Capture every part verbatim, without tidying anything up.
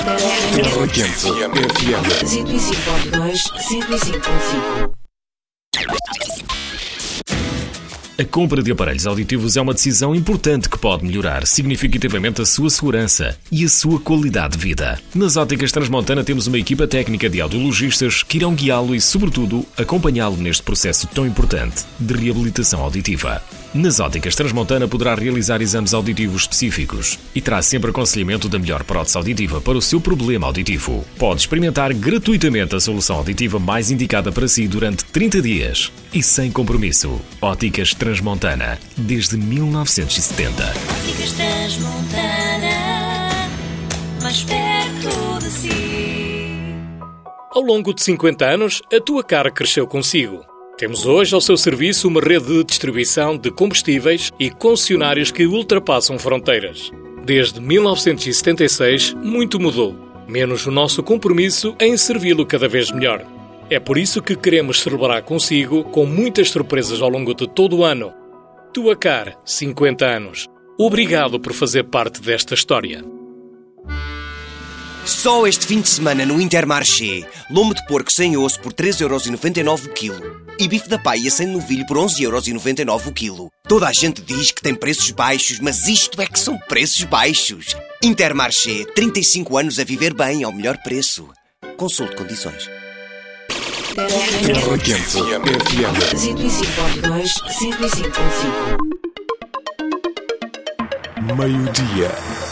Terra Quente F M. cento e cinco ponto dois, cento e cinco ponto cinco. A compra de aparelhos auditivos é uma decisão importante que pode melhorar significativamente a sua segurança e a sua qualidade de vida. Nas Óticas Transmontana temos uma equipa técnica de audiologistas que irão guiá-lo e, sobretudo, acompanhá-lo neste processo tão importante de reabilitação auditiva. Nas Óticas Transmontana poderá realizar exames auditivos específicos e terá sempre aconselhamento da melhor prótese auditiva para o seu problema auditivo. Pode experimentar gratuitamente a solução auditiva mais indicada para si durante trinta dias e sem compromisso. Óticas Transmontana, desde mil novecentos e setenta. Óticas Transmontana, mais perto de si. Ao longo de cinquenta anos, a tua cara cresceu consigo. Temos hoje ao seu serviço uma rede de distribuição de combustíveis e concessionários que ultrapassam fronteiras. Desde mil novecentos e setenta e seis, muito mudou, menos o nosso compromisso em servi-lo cada vez melhor. É por isso que queremos celebrar consigo com muitas surpresas ao longo de todo o ano. Tua Car, cinquenta anos. Obrigado por fazer parte desta história. Só este fim de semana no Intermarché, lombo de porco sem osso por três euros e noventa e nove o quilo e bife da paia sem novilho por onze euros e noventa e nove o quilo. Toda a gente diz que tem preços baixos, mas isto é que são preços baixos. Intermarché, trinta e cinco anos a viver bem ao melhor preço. Consulte condições. Terra Quente F M. cento e cinco ponto dois, cento e cinco ponto cinco. Meio-dia.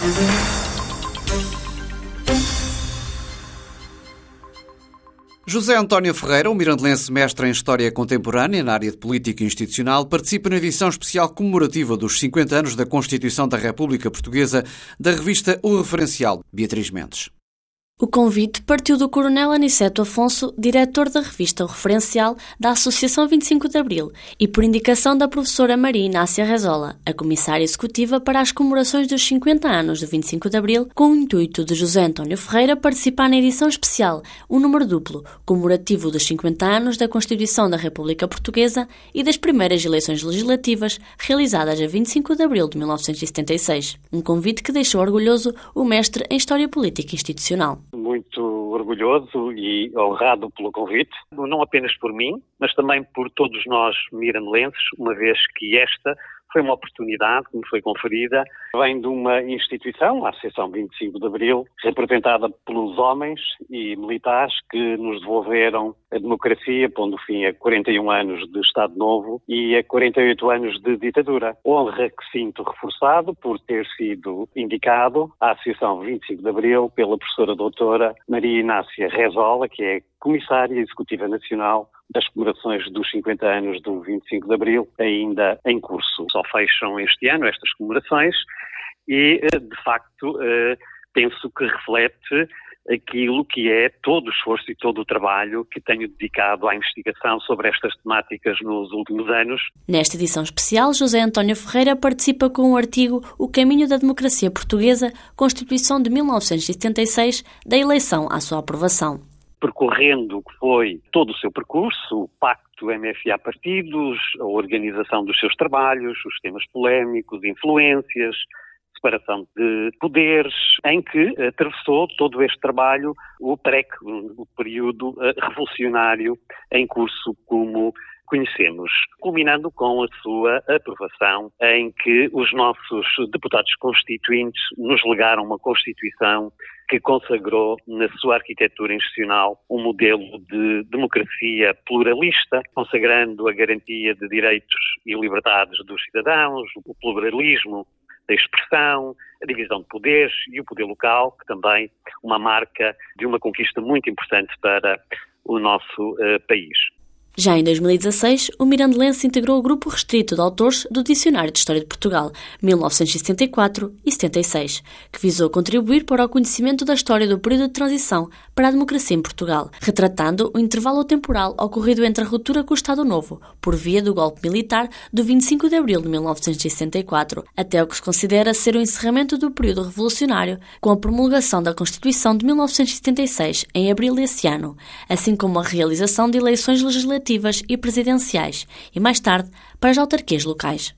José António Ferreira, um mirandelense mestre em História Contemporânea na área de Política Institucional, participa na edição especial comemorativa dos cinquenta anos da Constituição da República Portuguesa da revista O Referencial. Beatriz Mendes. O convite partiu do coronel Aniceto Afonso, diretor da revista O Referencial da Associação vinte e cinco de Abril, e por indicação da professora Maria Inácia Rezola, a comissária executiva para as comemorações dos cinquenta anos do vinte e cinco de Abril, com o intuito de José António Ferreira participar na edição especial, o número duplo, comemorativo dos cinquenta anos da Constituição da República Portuguesa e das primeiras eleições legislativas realizadas a vinte e cinco de Abril de mil novecentos e setenta e seis. Um convite que deixou orgulhoso o mestre em História Política Institucional. Muito orgulhoso e honrado pelo convite, não apenas por mim, mas também por todos nós mirandelenses, uma vez que esta foi uma oportunidade que me foi conferida, vem de uma instituição, a Associação vinte e cinco de Abril, representada pelos homens e militares que nos devolveram a democracia, pondo fim a quarenta e um anos de Estado Novo e a quarenta e oito anos de ditadura. Honra que sinto reforçado por ter sido indicado à Associação vinte e cinco de Abril pela professora doutora Maria Inácia Rezola, que é Comissária Executiva Nacional das comemorações dos cinquenta anos do vinte e cinco de Abril, ainda em curso. Só fecham este ano estas comemorações e, de facto, penso que reflete aquilo que é todo o esforço e todo o trabalho que tenho dedicado à investigação sobre estas temáticas nos últimos anos. Nesta edição especial, José António Ferreira participa com o artigo O Caminho da Democracia Portuguesa, Constituição de mil novecentos e setenta e seis, da eleição à sua aprovação. Percorrendo o que foi todo o seu percurso, o pacto M F A-partidos, a organização dos seus trabalhos, os temas polémicos, influências, separação de poderes, em que atravessou todo este trabalho o P R E C, o período revolucionário em curso como conhecemos, culminando com a sua aprovação, em que os nossos deputados constituintes nos legaram uma Constituição que consagrou na sua arquitetura institucional um modelo de democracia pluralista, consagrando a garantia de direitos e liberdades dos cidadãos, o pluralismo da expressão, a divisão de poderes e o poder local, que também é uma marca de uma conquista muito importante para o nosso uh, país. Já em dois mil e dezasseis, o mirandelense integrou o grupo restrito de autores do Dicionário de História de Portugal, mil novecentos e setenta e quatro e setenta e seis, que visou contribuir para o conhecimento da história do período de transição para a democracia em Portugal, retratando o intervalo temporal ocorrido entre a ruptura com o Estado Novo, por via do golpe militar do vinte e cinco de abril de mil novecentos e setenta e quatro, até o que se considera ser o encerramento do período revolucionário com a promulgação da Constituição de mil novecentos e setenta e seis, em abril desse ano, assim como a realização de eleições legislativas e presidenciais, e mais tarde para as autarquias locais.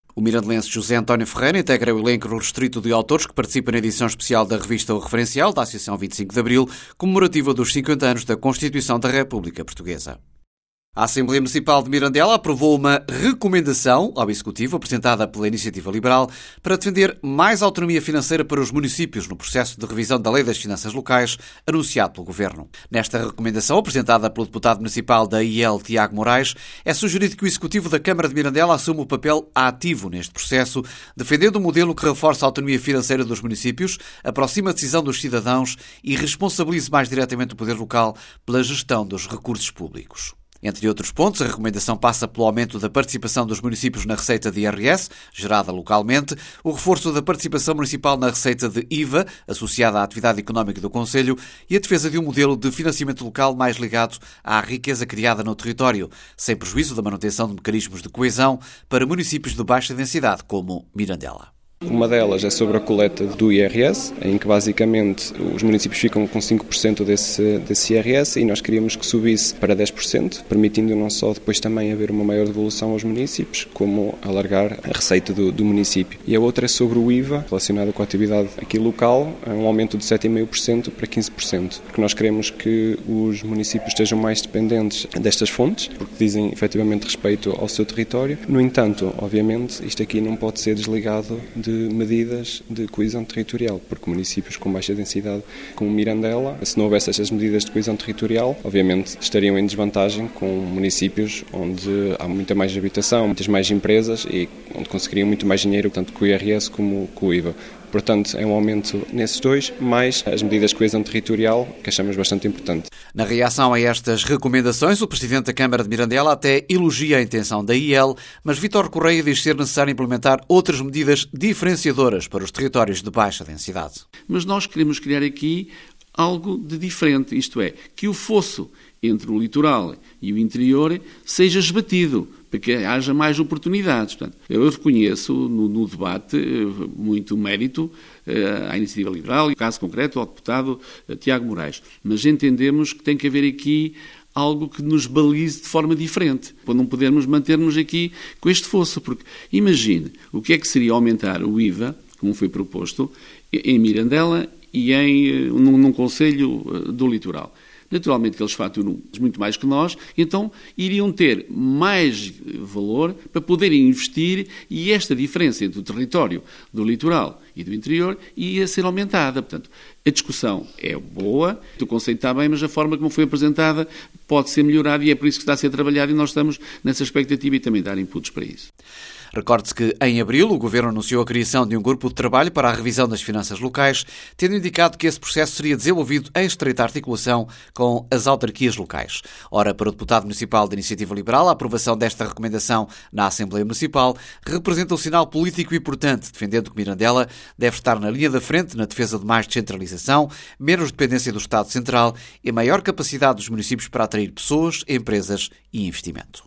O mirandelense José António Ferreira integra o elenco restrito de autores que participa na edição especial da revista O Referencial da Associação vinte e cinco de Abril, comemorativa dos cinquenta anos da Constituição da República Portuguesa. A Assembleia Municipal de Mirandela aprovou uma recomendação ao Executivo apresentada pela Iniciativa Liberal para defender mais autonomia financeira para os municípios no processo de revisão da Lei das Finanças Locais anunciado pelo Governo. Nesta recomendação, apresentada pelo deputado municipal da I E L, Tiago Moraes, é sugerido que o Executivo da Câmara de Mirandela assuma o papel ativo neste processo, defendendo um modelo que reforça a autonomia financeira dos municípios, aproxima a decisão dos cidadãos e responsabilize mais diretamente o poder local pela gestão dos recursos públicos. Entre outros pontos, a recomendação passa pelo aumento da participação dos municípios na receita de I R S, gerada localmente, o reforço da participação municipal na receita de I V A, associada à atividade económica do Concelho, e a defesa de um modelo de financiamento local mais ligado à riqueza criada no território, sem prejuízo da manutenção de mecanismos de coesão para municípios de baixa densidade, como Mirandela. Uma delas é sobre a coleta do I R S, em que basicamente os municípios ficam com cinco por cento desse, desse I R S e nós queríamos que subisse para dez por cento, permitindo não só depois também haver uma maior devolução aos municípios, como alargar a receita do, do município. E a outra é sobre o I V A, relacionado com a atividade aqui local, um aumento de sete vírgula cinco por cento para quinze por cento, porque nós queremos que os municípios estejam mais dependentes destas fontes, porque dizem efetivamente respeito ao seu território. No entanto, obviamente, isto aqui não pode ser desligado de de medidas de coesão territorial, porque municípios com baixa densidade, como Mirandela, se não houvesse estas medidas de coesão territorial, obviamente estariam em desvantagem com municípios onde há muita mais habitação, muitas mais empresas e onde conseguiriam muito mais dinheiro, tanto com o I R S como com o I V A. Portanto, é um aumento nesses dois, mais as medidas de coesão territorial, que achamos bastante importante. Na reação a estas recomendações, o Presidente da Câmara de Mirandela até elogia a intenção da I E L, mas Vítor Correia diz ser necessário implementar outras medidas diferenciadoras para os territórios de baixa densidade. Mas nós queremos criar aqui algo de diferente, isto é, que o fosso entre o litoral e o interior seja esbatido, para que haja mais oportunidades. Portanto, eu reconheço no, no debate muito mérito à Iniciativa Liberal e, no caso concreto, ao deputado Tiago Moraes. Mas entendemos que tem que haver aqui algo que nos balize de forma diferente, para não podermos manter-nos aqui com este fosso. Porque imagine o que é que seria aumentar o I V A, como foi proposto, em Mirandela e em, num, num concelho do litoral. Naturalmente que eles faturam muito mais que nós, então iriam ter mais valor para poderem investir e esta diferença entre o território do litoral e do interior ia ser aumentada. Portanto, a discussão é boa, o conceito está bem, mas a forma como foi apresentada pode ser melhorada e é por isso que está a ser trabalhado e nós estamos nessa expectativa e também dar inputs para isso. Recorde-se que, em abril, o Governo anunciou a criação de um grupo de trabalho para a revisão das finanças locais, tendo indicado que esse processo seria desenvolvido em estreita articulação com as autarquias locais. Ora, para o deputado municipal da Iniciativa Liberal, a aprovação desta recomendação na Assembleia Municipal representa um sinal político importante, defendendo que Mirandela deve estar na linha da frente na defesa de mais descentralização, menos dependência do Estado Central e maior capacidade dos municípios para atrair pessoas, empresas e investimento.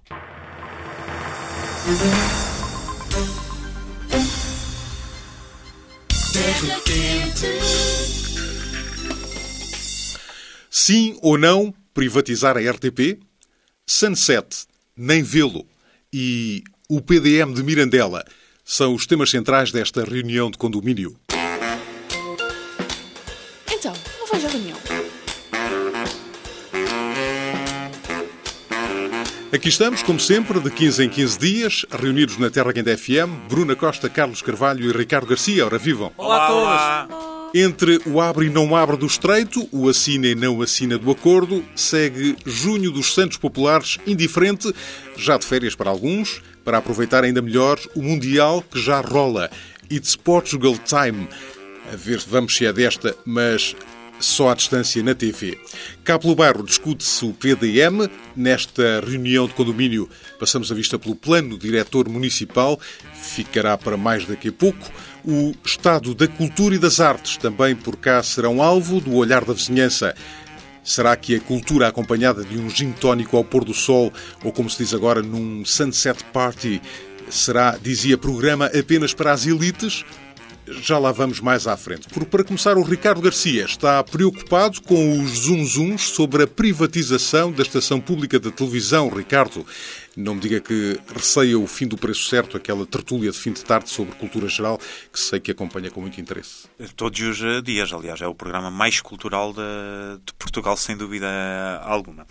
Sim ou não privatizar a R T P? Sunset, nem vê-lo e o P D M de Mirandela são os temas centrais desta reunião de condomínio. Então, não vais à reunião? Aqui estamos, como sempre, de quinze em quinze dias, reunidos na Terra Quente F M, Bruna Costa, Carlos Carvalho e Ricardo Garcia. Ora, vivam! Olá a todos! Entre o abre e não abre do estreito, o assina e não assina do acordo, segue Junho dos Santos Populares indiferente, já de férias para alguns, para aproveitar ainda melhor o Mundial que já rola. It's Portugal Time. A ver se vamos se é desta, mas só à distância na T V. Cá pelo bairro discute-se o P D M. Nesta reunião de condomínio passamos a vista pelo plano diretor municipal. Ficará para mais daqui a pouco. O estado da cultura e das artes também por cá serão alvo do olhar da vizinhança. Será que a cultura acompanhada de um gin tónico ao pôr do sol, ou como se diz agora, num sunset party, será, dizia, programa apenas para as elites? Já lá vamos mais à frente. Porque, para começar, o Ricardo Garcia está preocupado com os zunzuns sobre a privatização da estação pública de televisão. Ricardo, Não me diga que receia o fim do preço certo, aquela tertúlia de fim de tarde sobre cultura geral, que sei que acompanha com muito interesse. Todos os dias, aliás, é o programa mais cultural de, de Portugal, sem dúvida alguma.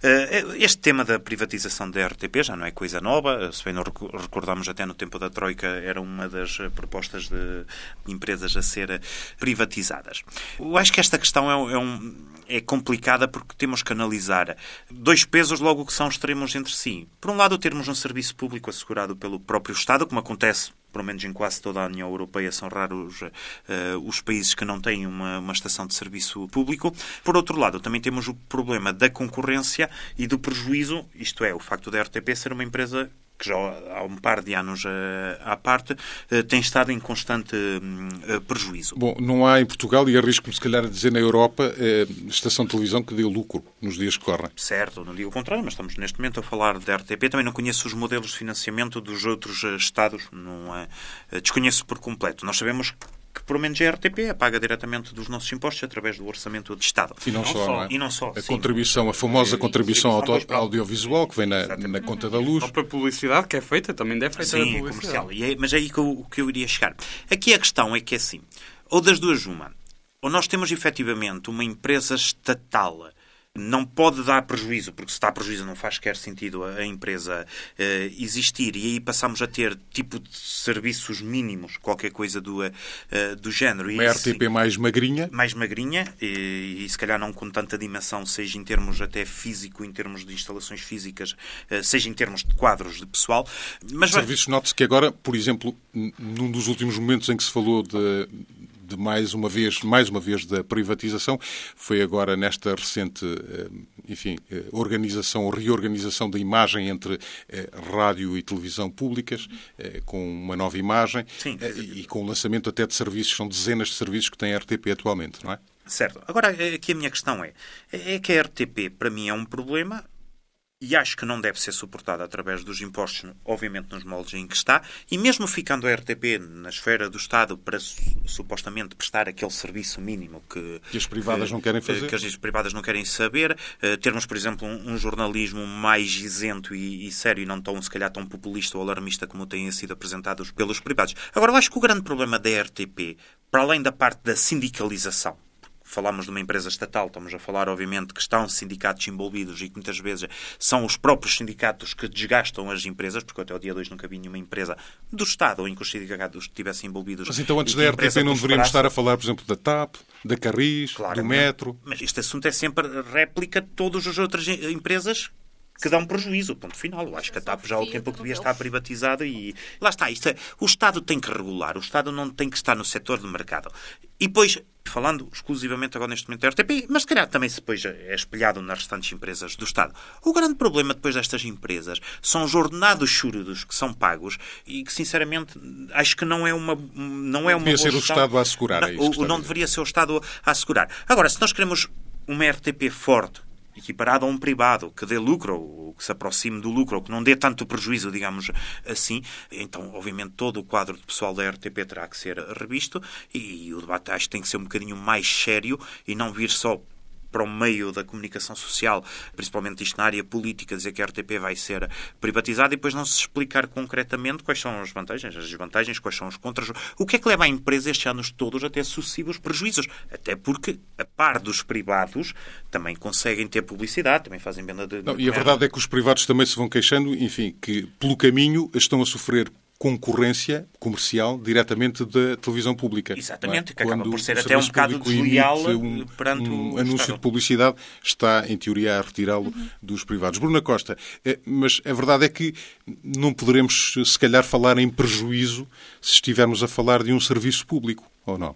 Este tema da privatização da R T P já não é coisa nova, se bem não recordamos até no tempo da Troika, era uma das propostas de empresas a ser privatizadas. Eu acho que esta questão é, é, um, é complicada porque temos que analisar dois pesos logo que são extremos entre si. Por um lado, termos um serviço público assegurado pelo próprio Estado, como acontece pelo menos em quase toda a União Europeia, são raros uh, os países que não têm uma, uma estação de serviço público. Por outro lado, também temos o problema da concorrência e do prejuízo, isto é, o facto da R T P ser uma empresa que já há um par de anos à parte, tem estado em constante prejuízo. Bom, não há em Portugal, e arrisco-me se calhar a dizer na Europa, estação de televisão que dê lucro nos dias que correm. Certo, não digo o contrário, mas estamos neste momento a falar da R T P. Também não conheço os modelos de financiamento dos outros Estados, não é, desconheço por completo. Nós sabemos que, pelo menos, a R T P é paga diretamente dos nossos impostos através do orçamento de Estado. E não, não só, só, não é? E não só. A sim. contribuição, a famosa contribuição auto, audiovisual, que vem na, na conta da luz. Ou para a publicidade que é feita, também deve ser feita sim, a publicidade. Comercial. E é, mas é aí que eu, que eu iria chegar. Aqui a questão é que é assim, ou das duas uma, ou nós temos efetivamente uma empresa estatal, não pode dar prejuízo, porque se dá prejuízo não faz sequer sentido a empresa uh, existir, e aí passamos a ter tipo de serviços mínimos, qualquer coisa do, uh, do género. Uma R T P mais magrinha. Mais magrinha, e, e se calhar não com tanta dimensão, seja em termos até físico, em termos de instalações físicas, uh, seja em termos de quadros de pessoal. Mas serviços, vai... note-se que agora, por exemplo, num dos últimos momentos em que se falou de... de mais uma vez, mais uma vez da privatização, foi agora nesta recente, enfim, organização ou reorganização da imagem entre rádio e televisão públicas, com uma nova imagem. Sim. E com o lançamento até de serviços, são dezenas de serviços que tem a R T P atualmente, não é? Certo. Agora, aqui a minha questão é, é que a R T P, para mim, é um problema, e acho que não deve ser suportada através dos impostos, obviamente nos moldes em que está, e mesmo ficando a R T P na esfera do Estado para supostamente prestar aquele serviço mínimo que, que as privadas que, não querem fazer, que as privadas não querem saber, uh, termos, por exemplo, um, um jornalismo mais isento e, e sério, e não tão, se calhar, tão populista ou alarmista como têm sido apresentados pelos privados. Agora, eu acho que o grande problema da R T P, para além da parte da sindicalização, falamos de uma empresa estatal, estamos a falar, obviamente, que estão sindicatos envolvidos e que muitas vezes são os próprios sindicatos que desgastam as empresas, porque até o dia dois nunca vi nenhuma empresa do Estado em que os sindicatos estivessem envolvidos. Mas então, antes da R T P, não deveríamos estar a falar, por exemplo, da TAP, da Carris, claro, do Metro? Mas este assunto é sempre réplica de todas as outras empresas que dão prejuízo, ponto final. Eu acho que a TAP já há o tempo que devia estar privatizada e... Lá está, isto é, o Estado tem que regular, o Estado não tem que estar no setor de mercado. E depois, falando exclusivamente agora neste momento da R T P, mas se calhar também depois é espelhado nas restantes empresas do Estado. O grande problema depois destas empresas são os ordenados churros que são pagos e que, sinceramente, acho que não é uma não é uma Devia ser o gestão. Estado a assegurar. Não, é isso o, não deveria ser o Estado a assegurar. Agora, se nós queremos uma R T P forte, equiparado a um privado, que dê lucro, ou que se aproxime do lucro, ou que não dê tanto prejuízo, digamos assim, então, obviamente, todo o quadro de pessoal da R T P terá que ser revisto e o debate acho que tem que ser um bocadinho mais sério e não vir só para o meio da comunicação social, principalmente isto na área política, dizer que a R T P vai ser privatizada e depois não se explicar concretamente quais são as vantagens, as desvantagens, quais são os contras. O que é que leva a empresa estes anos todos a ter sucessivos prejuízos? Até porque, a par dos privados, também conseguem ter publicidade, também fazem venda de... Não, e a verdade é que os privados também se vão queixando, enfim, que pelo caminho estão a sofrer concorrência comercial diretamente da televisão pública. Exatamente, é? Que acaba por ser até um bocado desleal um, perante um o anúncio Estado. de publicidade, está, em teoria, a retirá-lo uhum. dos privados. Bruna Costa, é, mas a verdade é que não poderemos, se calhar, falar em prejuízo se estivermos a falar de um serviço público, ou não?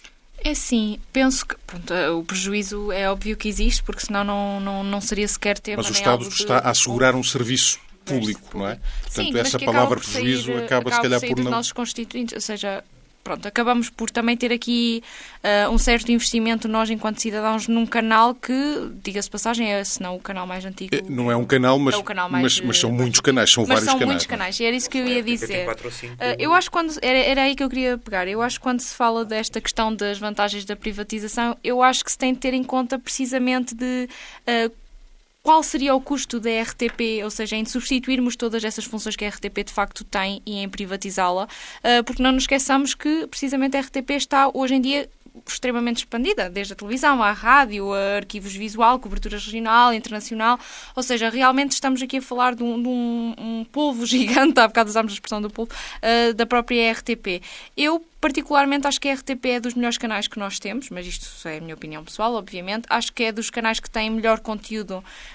É sim, penso que pronto, o prejuízo é óbvio que existe, porque senão não, não, não seria sequer tema. Mas o Estado está a assegurar um serviço público, não é? Portanto, sim, essa palavra prejuízo sair, acaba, se calhar, por dos não... nossos constituintes, ou seja, pronto, acabamos por também ter aqui uh, um certo investimento nós, enquanto cidadãos, num canal que, diga-se passagem, é, se não o canal mais antigo... É, não é um canal, mas, é canal mais, mas, mas são muitos canais, são vários canais. Mas são muitos canais, e era isso que eu ia dizer. Uh, eu acho que quando... Era, era aí que eu queria pegar. Eu acho que quando se fala desta questão das vantagens da privatização, eu acho que se tem de ter em conta precisamente de... Uh, qual seria o custo da R T P, ou seja, em substituirmos todas essas funções que a R T P de facto tem e em privatizá-la, uh, porque não nos esqueçamos que precisamente a R T P está hoje em dia extremamente expandida, desde a televisão, à rádio, a arquivos visual, cobertura regional, internacional, ou seja, realmente estamos aqui a falar de um, de um, um polvo gigante, há bocado usámos a expressão do polvo, uh, da própria R T P. Eu, particularmente, acho que a R T P é dos melhores canais que nós temos, mas isto é a minha opinião pessoal, obviamente. Acho que é dos canais que têm melhor conteúdo,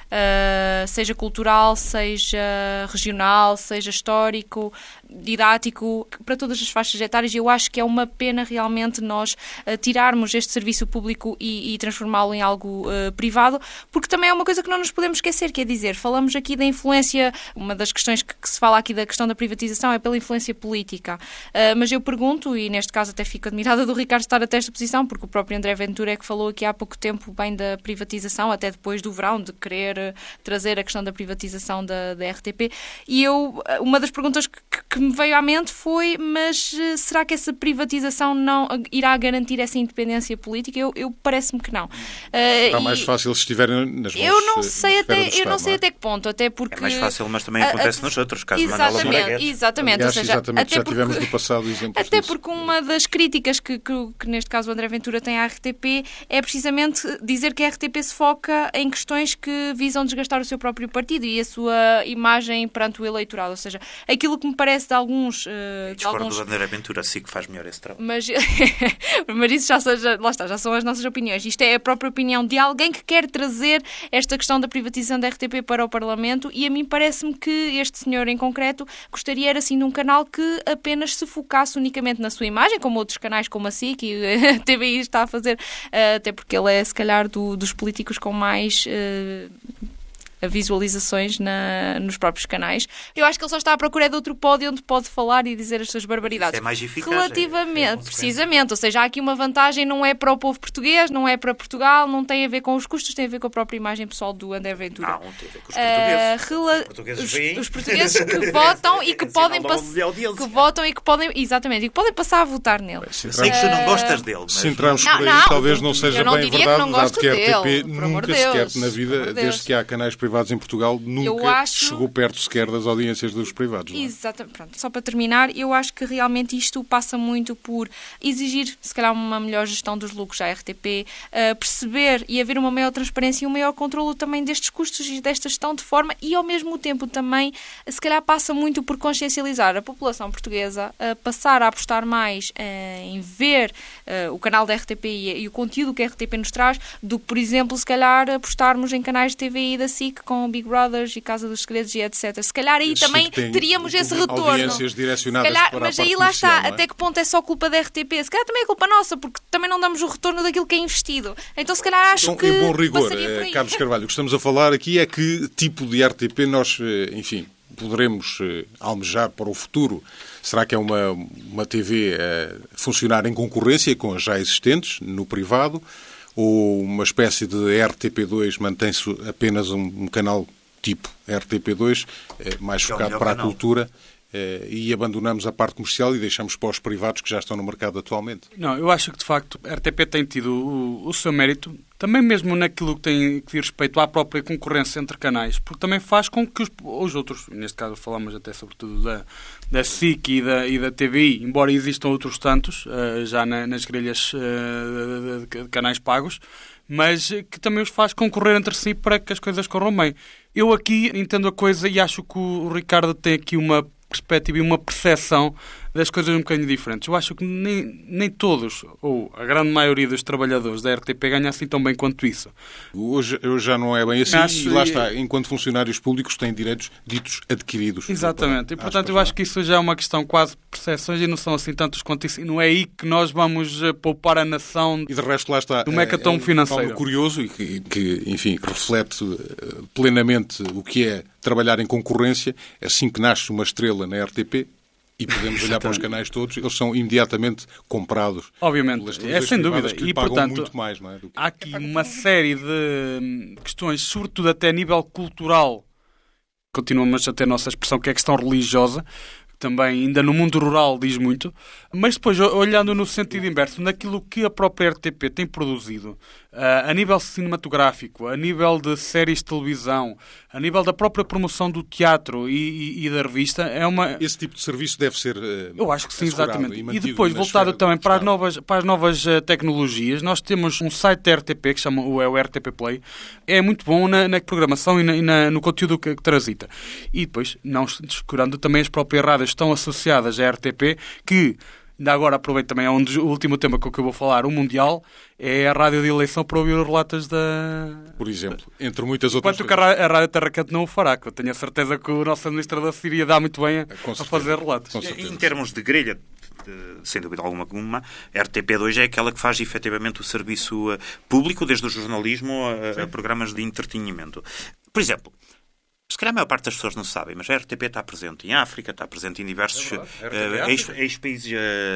uh, seja cultural, seja regional, seja histórico, didático, para todas as faixas etárias. Eu acho que é uma pena realmente nós uh, tirarmos este serviço público e, e transformá-lo em algo uh, privado, porque também é uma coisa que não nos podemos esquecer, quer dizer, falamos aqui da influência, uma das questões que, que se fala aqui da questão da privatização é pela influência política, uh, mas eu pergunto, e neste caso até fico admirada do Ricardo estar até esta posição, porque o próprio André Ventura é que falou aqui há pouco tempo bem da privatização, até depois do verão, de querer uh, trazer a questão da privatização da, da R T P, e eu, uma das perguntas que, que me veio à mente foi, mas uh, será que essa privatização não uh, irá garantir essa independência política? Eu, eu parece-me que não. Uh, Será e... mais fácil se estiverem nas mãos. Eu não sei, até, eu Estado, não sei não é? até que ponto, até porque... É mais fácil, mas também acontece a, a, nos outros casos. Exatamente, exatamente. Aliás, ou seja, exatamente até já porque, tivemos no passado exemplos Até disso. porque uma das críticas que, que, que neste caso o André Ventura tem à R T P é precisamente dizer que a R T P se foca em questões que visam desgastar o seu próprio partido e a sua imagem perante o eleitorado. Ou seja, aquilo que me parece de alguns... Uh, de Discordo alguns... do André Ventura, sim que faz melhor esse trabalho. Mas, mas isso já, seja, lá está, já são as nossas opiniões. Isto é a própria opinião de alguém que quer trazer esta questão da privatização da R T P para o Parlamento, e a mim parece-me que este senhor em concreto gostaria era assim de um canal que apenas se focasse unicamente na sua imagem, como outros canais como a S I C e a T V I está a fazer, até porque ele é se calhar do, dos políticos com mais... Uh, visualizações na, nos próprios canais. Eu acho que ele só está à procura de outro pódio onde pode falar e dizer as suas barbaridades. É mais eficaz. Relativamente, é, é precisamente. Ou seja, há aqui uma vantagem, não é para o povo português, não é para Portugal, não tem a ver com os custos, tem a ver com a própria imagem pessoal do André Ventura. Não, tem a ver com os portugueses. Uh, rela... Os portugueses, os, os portugueses que votam e que podem passar... que votam e que podem... Exatamente, e que podem passar a votar nele. Eu sei que tu não gostas dele, mas... Se entrarmos por aí, não, talvez não seja bem verdade, dado que a R T P dele, nunca sequer na vida, desde que há canais privados em Portugal, nunca acho... chegou perto sequer das audiências dos privados. Exatamente. Pronto, só para terminar, eu acho que realmente isto passa muito por exigir, se calhar, uma melhor gestão dos lucros à R T P, uh, perceber e haver uma maior transparência e um maior controlo também destes custos e desta gestão de forma, e ao mesmo tempo também, se calhar, passa muito por consciencializar a população portuguesa, uh, passar a apostar mais uh, em ver uh, o canal da R T P e, e o conteúdo que a R T P nos traz, do que, por exemplo, se calhar, apostarmos em canais de T V I da S I C com Big Brothers e Casa dos Segredos e etcétera. Se calhar aí Sim, também teríamos esse retorno. Audiências direcionadas calhar, para mas a aí parte lá está, é? até que ponto é só culpa da R T P? Se calhar também é culpa nossa, porque também não damos o retorno daquilo que é investido. Então se calhar acho então, que em bom rigor, eh, Carlos Carvalho, o que estamos a falar aqui é que tipo de R T P nós, enfim, poderemos almejar para o futuro. Será que é uma, uma T V a funcionar em concorrência com as já existentes, no privado, ou uma espécie de R T P dois mantém-se apenas um, um canal tipo R T P dois, mais focado para a cultura, e abandonamos a parte comercial e deixamos para os privados que já estão no mercado atualmente? Não, eu acho que de facto a R T P tem tido o, o seu mérito, também mesmo naquilo que tem que diz respeito à própria concorrência entre canais, porque também faz com que os, os outros, neste caso falamos até sobretudo da, da S I C e da, e da T V I, embora existam outros tantos, uh, já na, nas grelhas uh, de, de canais pagos, mas que também os faz concorrer entre si para que as coisas corram bem. Eu aqui entendo a coisa e acho que o Ricardo tem aqui uma perspectiva e uma percepção das coisas um bocadinho diferentes. Eu acho que nem, nem todos, ou a grande maioria dos trabalhadores da R T P ganha assim tão bem quanto isso. Hoje, hoje já não é bem assim, acho, e lá está, enquanto funcionários públicos têm direitos ditos adquiridos. Exatamente, e portanto eu acho que isso já é uma questão quase de percepções e não são assim tantos quanto isso, e não é aí que nós vamos poupar a nação. E de resto lá está, do mecatom é um financeiro. algo curioso e que, que, enfim, reflete plenamente o que é trabalhar em concorrência. Assim que nasce uma estrela na R T P, e podemos olhar para os canais todos, eles são imediatamente comprados. Obviamente, é sem dúvida. Que e pagam portanto, muito mais, não é, do que... há aqui uma série de questões, sobretudo até a nível cultural, continuamos a ter a nossa expressão que é a questão religiosa, também ainda no mundo rural diz muito, mas depois olhando no sentido inverso, naquilo que a própria R T P tem produzido, uh, a nível cinematográfico, a nível de séries de televisão, a nível da própria promoção do teatro e, e, e da revista, é uma... Esse tipo de serviço deve ser uh, Eu acho que sim, exatamente. E, e depois, voltado também para as novas, para as novas uh, tecnologias, nós temos um site da R T P que chama o, é o R T P Play, é muito bom na, na programação e, na, e na, no conteúdo que, que transita. E depois, não descurando também as próprias rádios estão associadas à R T P, que, ainda agora aproveito também, é um dos, o último tema que eu vou falar, o Mundial, é a rádio de eleição para ouvir os relatos da... Por exemplo, entre muitas outras Enquanto coisas. Que a Rádio Terra Quente não o fará, que eu tenho a certeza que o nosso administrador se iria dar muito bem a, a fazer relatos. Em termos de grelha, sem dúvida alguma, a R T P dois é aquela que faz efetivamente o serviço público, desde o jornalismo a, a programas de entretenimento. Por exemplo, se calhar a maior parte das pessoas não sabem, mas a R T P está presente em África, está presente em diversos é uh, ex-países...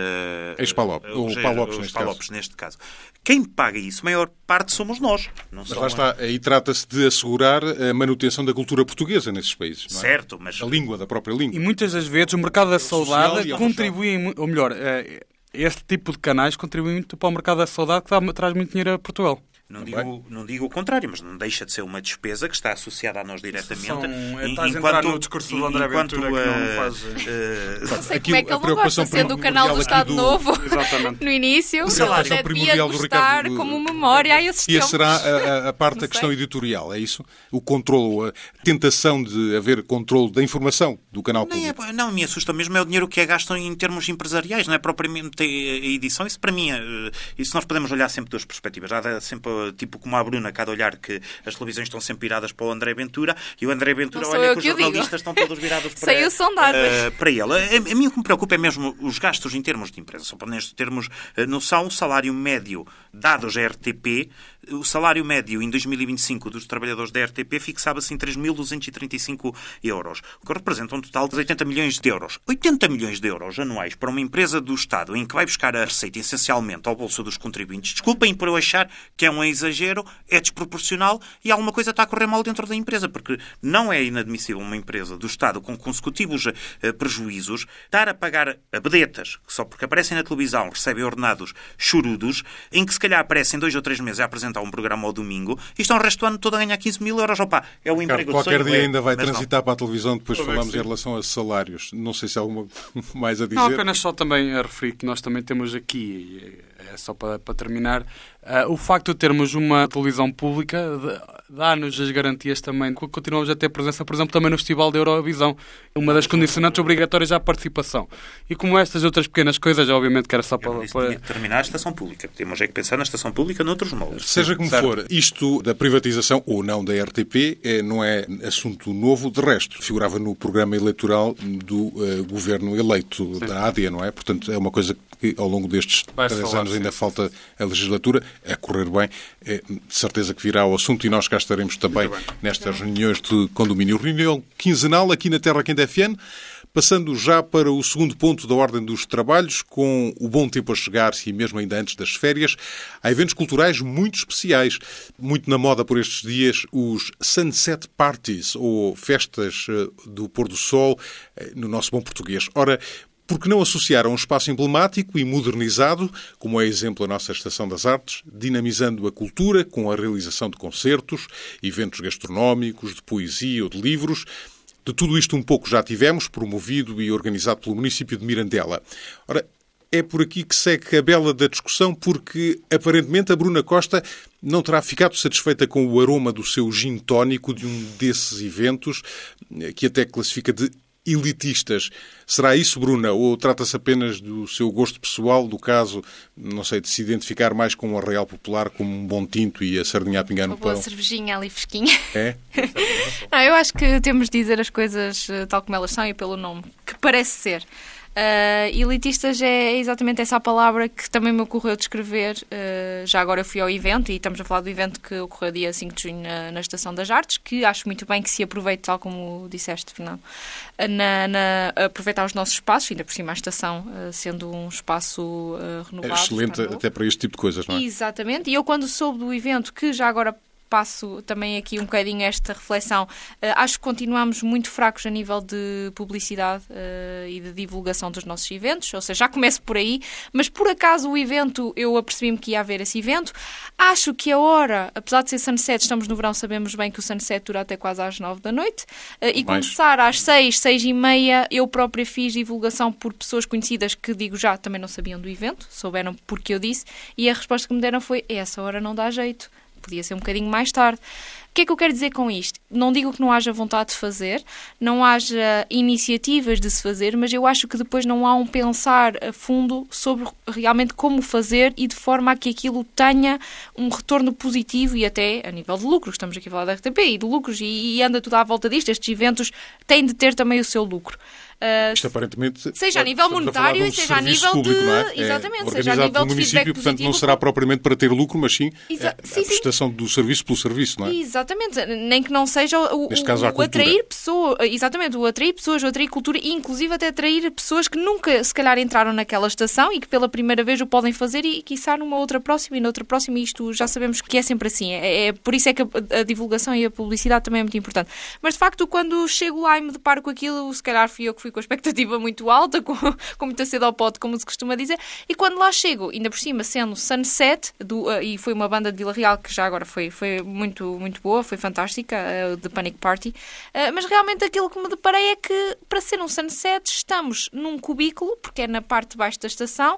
Uh, Ex-Palopes, uh, ou Palopes, neste, Palopes neste caso. Quem paga isso, a maior parte somos nós. Não mas lá está, aí trata-se de assegurar a manutenção da cultura portuguesa nesses países, não é? Certo, mas... A língua, da própria língua. E muitas das vezes o mercado da saudade contribui, ou melhor, este tipo de canais contribui muito para o mercado da saudade que dá, traz muito dinheiro a Portugal. Não digo, não digo o contrário, mas não deixa de ser uma despesa que está associada a nós diretamente. São, estás a entrar no discurso do André Ventura, que não faz... Uh, não sei como é que ele não gosta de ser do canal do Estado do... Novo no início. O salário ele devia gostar do... como memória a esses tempos. E essa será a, a parte da questão editorial, é isso? O controle, a tentação de haver controle da informação do canal público. Não, é, não, me assusta mesmo é o dinheiro que é gasto em termos empresariais, não é propriamente a edição. Isso para mim, isso nós podemos olhar sempre de duas perspectivas. Há sempre tipo como a Bruna, cada olhar que as televisões estão sempre viradas para o André Ventura e o André Ventura olha que os jornalistas estão todos virados para, uh, para ele. A, a mim o que me preocupa é mesmo os gastos em termos de empresa. Só para nestes termos uh, noção, o salário médio dados à R T P, o salário médio em dois mil e vinte e cinco dos trabalhadores da R T P fixava-se em três mil duzentos e trinta e cinco euros, o que representa um total de oitenta milhões de euros. oitenta milhões de euros anuais para uma empresa do Estado em que vai buscar a receita essencialmente ao bolso dos contribuintes. Desculpem por eu achar que é um exagero, é desproporcional e alguma coisa está a correr mal dentro da empresa, porque não é inadmissível uma empresa do Estado com consecutivos uh, prejuízos estar a pagar a vedetas que só porque aparecem na televisão recebem ordenados chorudos, em que se calhar aparecem dois ou três meses a apresentar um programa ao domingo e estão o resto do ano todo a ganhar quinze mil euros. Opa, é o emprego Ricardo, qualquer de sonho, dia é, ainda vai transitar não. para a televisão, depois falamos em relação a salários. Não sei se há alguma mais a dizer. Não, apenas só também a referir que nós também temos aqui, é só para, para terminar, uh, o facto de termos uma televisão pública dá-nos as garantias também que continuamos a ter presença, por exemplo, também no Festival da Eurovisão, uma das condicionantes obrigatórias à participação. E como estas outras pequenas coisas, obviamente que era só para... para... terminar a estação pública. Temos é que pensar na estação pública noutros moldes. Seja como certo. for, isto da privatização ou não da R T P é, não é assunto novo, de resto. Figurava no programa eleitoral do uh, governo eleito Sim. da A D, não é? Portanto, é uma coisa que ao longo destes três anos ainda falta a legislatura a correr bem. É de certeza que virá ao assunto e nós cá estaremos também nestas reuniões de condomínio. Reunião quinzenal aqui na Terra Quente F M. Passando já para o segundo ponto da ordem dos trabalhos, com o bom tempo a chegar-se e mesmo ainda antes das férias, há eventos culturais muito especiais. Muito na moda por estes dias os Sunset Parties, ou festas do pôr do sol, no nosso bom português. Ora, por que não associar a um espaço emblemático e modernizado, como é exemplo a nossa Estação das Artes, dinamizando a cultura com a realização de concertos, eventos gastronómicos, de poesia ou de livros. De tudo isto um pouco já tivemos, promovido e organizado pelo município de Mirandela. Ora, é por aqui que segue a bela da discussão, porque aparentemente a Bruna Costa não terá ficado satisfeita com o aroma do seu gin tónico de um desses eventos, que até classifica de elitistas. Será isso, Bruna? Ou trata-se apenas do seu gosto pessoal, do caso, não sei, de se identificar mais com o Arraial Popular, como um bom tinto e a sardinha a pingar no Uma pão? boa cervejinha ali fresquinha. É? Não, eu acho que temos de dizer as coisas tal como elas são e pelo nome, que parece ser. Uh, elitistas é exatamente essa a palavra que também me ocorreu descrever. Uh, já agora eu fui ao evento, e estamos a falar do evento que ocorreu dia cinco de junho na, na Estação das Artes, que acho muito bem que se aproveite, tal como disseste, Fernando, na, na, aproveitar os nossos espaços, ainda por cima a estação uh, sendo um espaço uh, renovado. É excelente até para este tipo de coisas, não é? Exatamente, e eu quando soube do evento, que já agora passo também aqui um bocadinho esta reflexão. Uh, acho que continuamos muito fracos a nível de publicidade uh, e de divulgação dos nossos eventos, ou seja, já começo por aí, mas por acaso o evento, eu apercebi-me que ia haver esse evento. Acho que a hora, apesar de ser sunset, estamos no verão, sabemos bem que o sunset dura até quase às nove da noite, uh, e mais. Começar às seis, seis e meia, eu própria fiz divulgação por pessoas conhecidas que, digo já, também não sabiam do evento, souberam porque eu disse, e a resposta que me deram foi, essa hora não dá jeito. Podia ser um bocadinho mais tarde. O que é que eu quero dizer com isto? Não digo que não haja vontade de fazer, não haja iniciativas de se fazer, mas eu acho que depois não há um pensar a fundo sobre realmente como fazer e de forma a que aquilo tenha um retorno positivo e até a nível de lucros. Estamos aqui a falar da R T P e de lucros e, e anda tudo à volta disto. Estes eventos têm de ter também o seu lucro. Uh, Isto aparentemente seja a nível monetário e seja a nível público, de não é? exatamente, é seja a nível de município, feedback portanto positivo. não será propriamente para ter lucro, mas sim Exa- a, sim, a prestação sim. do serviço pelo serviço, não é? Exatamente, nem que não seja o, Neste o, caso, o atrair pessoas, exatamente, o atrair pessoas, o atrair cultura e inclusive até atrair pessoas que nunca se calhar entraram naquela estação e que pela primeira vez o podem fazer e quiçá numa outra próxima e noutra próxima, e isto já sabemos que é sempre assim, é, é por isso é que a, a divulgação e a publicidade também é muito importante. Mas de facto quando chego lá e me deparo com aquilo, se calhar fui eu que fui com a expectativa muito alta, com com muita sede ao pote, como se costuma dizer, e quando lá chego, ainda por cima, sendo Sunset, do, uh, e foi uma banda de Vila Real que já agora foi, foi muito, muito boa, foi fantástica, uh, The Panic Party, uh, mas realmente aquilo que me deparei é que, para ser um Sunset, estamos num cubículo, porque é na parte de baixo da estação,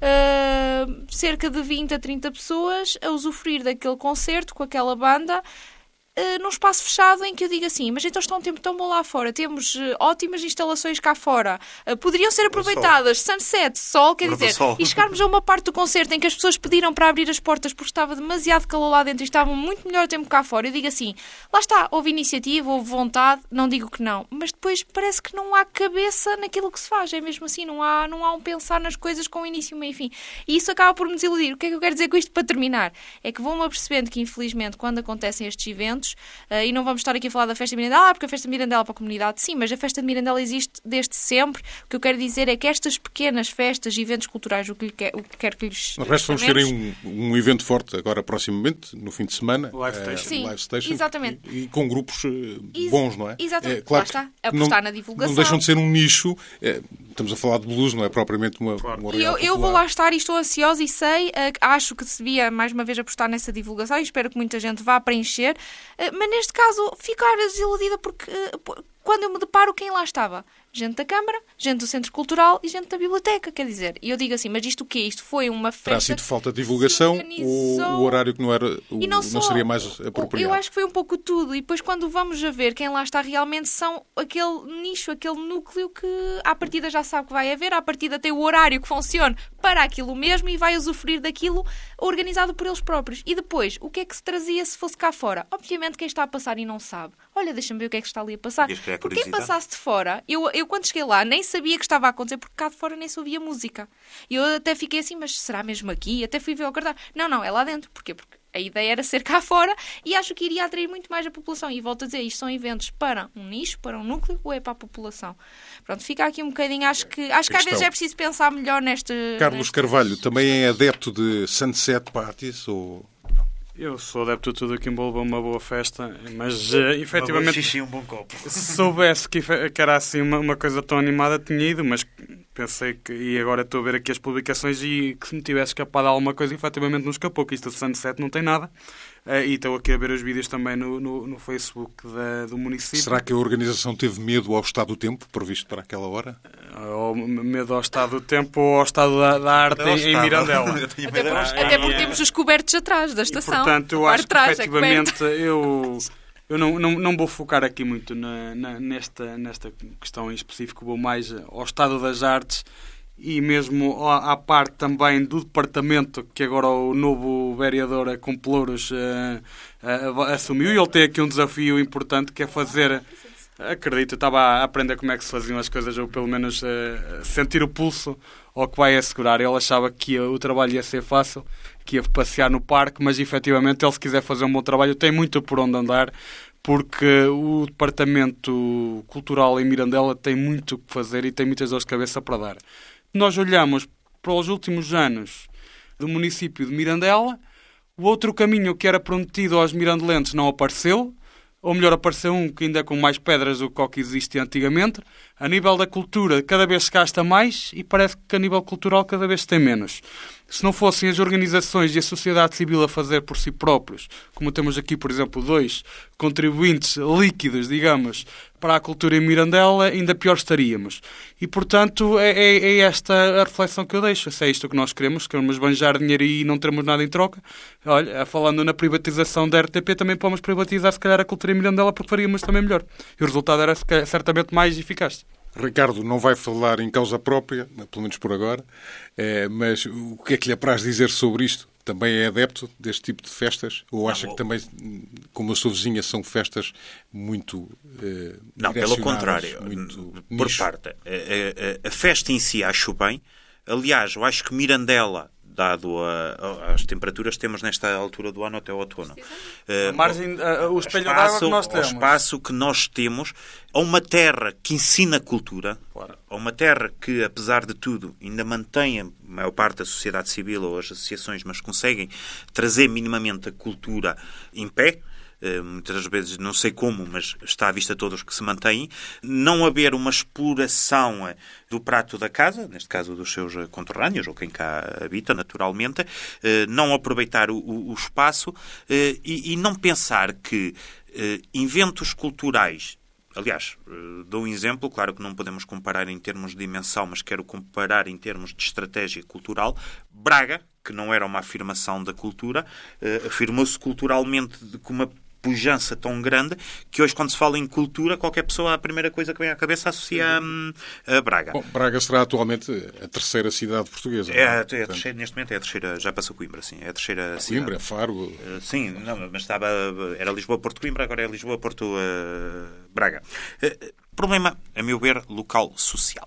uh, cerca de vinte a trinta pessoas a usufruir daquele concerto com aquela banda, Uh, num espaço fechado em que eu digo assim, mas então está um tempo tão bom lá fora, temos uh, ótimas instalações cá fora, uh, poderiam ser aproveitadas, sunset, sol, quer dizer, sol. E chegarmos a uma parte do concerto em que as pessoas pediram para abrir as portas porque estava demasiado calor lá dentro e estavam muito melhor tempo cá fora, eu digo assim, lá está, houve iniciativa, houve vontade, não digo que não, mas depois parece que não há cabeça naquilo que se faz, é mesmo assim, não há, não há um pensar nas coisas com início, meio e fim, e isso acaba por me desiludir. O que é que eu quero dizer com isto para terminar? É que vou-me apercebendo que infelizmente quando acontecem estes eventos, Uh, e não vamos estar aqui a falar da festa de Mirandela, ah, porque a festa de Mirandela é para a comunidade. Sim, mas a festa de Mirandela existe desde sempre. O que eu quero dizer é que estas pequenas festas e eventos culturais, o que, lhe quer, o que quer que lhes... No resto vamos ter um, um evento forte agora proximamente, no fim de semana. Live Station. Uh, Sim, Live Station, exatamente. E, e com grupos uh, bons, não é? Exatamente, é, claro lá está, apostar não, na divulgação. Não deixam de ser um nicho, é, estamos a falar de blues, não é propriamente uma, claro. uma E eu, eu vou lá estar e estou ansiosa e sei, uh, acho que se devia mais uma vez apostar nessa divulgação e espero que muita gente vá preencher, uh, mas neste caso ficar desiludida porque uh, quando eu me deparo quem lá estava? Gente da Câmara, gente do Centro Cultural e gente da Biblioteca, quer dizer, e eu digo assim, mas isto o quê? Isto foi uma festa... Terá sido falta de divulgação ou o horário que não era, o, não, só, não seria mais apropriado? Eu acho que foi um pouco tudo, e depois quando vamos a ver quem lá está realmente são aquele nicho, aquele núcleo que à partida já sabe que vai haver, à partida tem o horário que funciona para aquilo mesmo e vai usufruir daquilo organizado por eles próprios. E depois, o que é que se trazia se fosse cá fora? Obviamente quem está a passar e não sabe. Olha, deixa-me ver o que é que está ali a passar. Porque quem passasse de fora, eu, eu quando cheguei lá nem sabia que estava a acontecer porque cá de fora nem se ouvia música. E eu até fiquei assim, mas será mesmo aqui? Até fui ver o cartaz. Não, não, é lá dentro. Porquê? Porque a ideia era ser cá fora e acho que iria atrair muito mais a população. E volto a dizer, isto são eventos para um nicho, para um núcleo ou é para a população? Pronto, fica aqui um bocadinho, acho que, acho que às vezes é preciso pensar melhor neste... Carlos neste... Carvalho, também é adepto de sunset parties ou... Eu sou adepto de tudo que envolva uma boa festa, mas uh, efetivamente, xixi e um bom copo. Se soubesse que, que era assim uma, uma coisa tão animada, tinha ido, mas pensei que, e agora estou a ver aqui as publicações e que se me tivesse escapado alguma coisa, efetivamente não escapou, que isto do Sunset não tem nada. Uh, e estou aqui a ver os vídeos também no, no, no Facebook da, do município. Será que a organização teve medo ao estado do tempo previsto para aquela hora? Uh, ou medo ao estado do tempo ou ao estado da, da arte em, em Mirandela. Até, por, até porque temos os cobertos atrás da estação. E, portanto, eu acho que efetivamente eu, eu não, não, não vou focar aqui muito na, na, nesta, nesta questão em específico, vou mais ao estado das artes e mesmo à, à parte também do departamento que agora o novo vereador com pelouros uh, uh, assumiu, e ele tem aqui um desafio importante que é fazer, acredito, eu estava a aprender como é que se faziam as coisas, ou pelo menos uh, sentir o pulso ao que vai assegurar. Ele achava que ia, o trabalho ia ser fácil, que ia passear no parque, mas efetivamente ele, se quiser fazer um bom trabalho, tem muito por onde andar, porque o departamento cultural em Mirandela tem muito o que fazer e tem muitas dores de cabeça para dar. Nós olhamos para os últimos anos do município de Mirandela, O outro caminho que era prometido aos mirandelenses não apareceu, ou melhor, apareceu um que ainda é com mais pedras do que o que existia antigamente. A nível da cultura, cada vez se gasta mais e parece que a nível cultural cada vez se tem menos. Se não fossem as organizações e a sociedade civil a fazer por si próprios, como temos aqui, por exemplo, dois contribuintes líquidos, digamos, para a cultura em Mirandela, ainda pior estaríamos. E, portanto, é, é, é esta a reflexão que eu deixo. Se é isto que nós queremos, queremos banjar dinheiro e não teremos nada em troca. Olha, falando na privatização da R T P, também podemos privatizar, se calhar, a cultura em Mirandela, porque faríamos também melhor. E o resultado era certamente mais eficaz. Ricardo não vai falar em causa própria, pelo menos por agora, é, mas o que é que lhe apraz dizer sobre isto? Também é adepto deste tipo de festas? Ou acha não, que também, como a sua vizinha, são festas muito eh, Não, pelo contrário. Muito por nicho? parte. A, a, a festa em si acho bem. Aliás, eu acho que Mirandela, dado a, as temperaturas que temos nesta altura do ano até o outono. A margem, uh, o espelho d'água que nós temos. O espaço que nós temos a uma terra que ensina cultura, claro. A uma terra que, apesar de tudo, ainda mantém a maior parte da sociedade civil ou as associações, mas conseguem trazer minimamente a cultura em pé. Uh, muitas vezes, não sei como, mas está à vista a todos que se mantêm. Não haver uma exploração uh, do prato da casa, neste caso dos seus uh, conterrâneos, ou quem cá habita, naturalmente. Uh, não aproveitar o, o, o espaço uh, e, e não pensar que uh, eventos culturais. Aliás, uh, dou um exemplo, claro que não podemos comparar em termos de dimensão, mas quero comparar em termos de estratégia cultural. Braga, que não era uma afirmação da cultura, uh, afirmou-se culturalmente com uma pujança tão grande que hoje, quando se fala em cultura, qualquer pessoa, a primeira coisa que vem à cabeça associa a, a Braga. Bom, Braga será atualmente a terceira cidade portuguesa. É, é, é a terceira, neste momento é a terceira, já passou Coimbra, sim, é a terceira cidade. Coimbra, Faro. Uh, sim, não, mas estava, era Lisboa, Porto, Coimbra, agora é Lisboa, Porto, uh, Braga. Uh, problema, a meu ver, local social.